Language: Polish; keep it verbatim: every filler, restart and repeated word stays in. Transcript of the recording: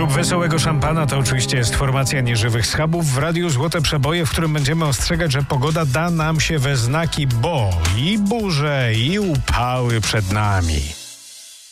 Według Wesołego Szampana to oczywiście jest formacja Nieżywych Schabów w Radiu Złote Przeboje, w którym będziemy ostrzegać, że pogoda da nam się we znaki, bo i burze, i upały przed nami.